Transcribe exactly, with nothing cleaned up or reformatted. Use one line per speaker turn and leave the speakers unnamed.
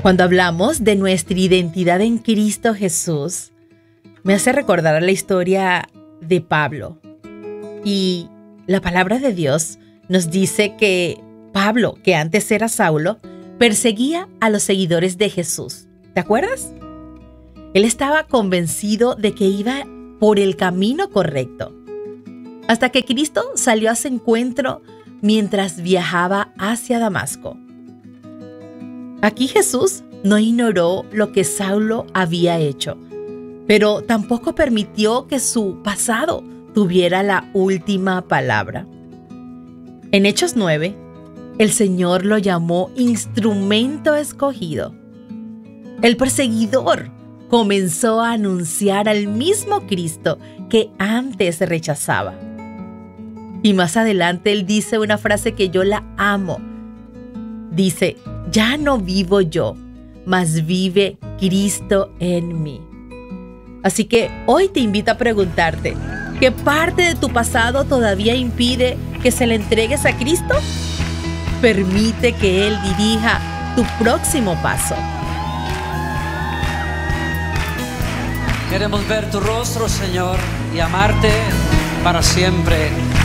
Cuando hablamos de nuestra identidad en Cristo Jesús, me hace recordar la historia de Pablo. Y la palabra de Dios nos dice que Pablo, que antes era Saulo, perseguía a los seguidores de Jesús. ¿Te acuerdas? Él estaba convencido de que iba por el camino correcto, hasta que Cristo salió a su encuentro mientras viajaba hacia Damasco. Aquí Jesús no ignoró lo que Saulo había hecho, pero tampoco permitió que su pasado tuviera la última palabra. En Hechos nueve, el Señor lo llamó instrumento escogido. El perseguidor comenzó a anunciar al mismo Cristo que antes rechazaba. Y más adelante él dice una frase que yo la amo. Dice, ya no vivo yo, mas vive Cristo en mí. Así que hoy te invito a preguntarte, ¿qué parte de tu pasado todavía impide que se le entregues a Cristo? Permite que Él dirija tu próximo paso.
Queremos ver tu rostro, Señor, y amarte para siempre.